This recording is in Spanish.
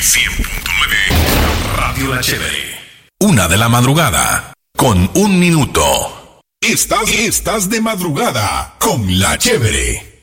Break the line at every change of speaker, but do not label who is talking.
100.9 Radio La Chévere. 1:00 a.m. con 1 minuto. Estás de madrugada con La Chévere.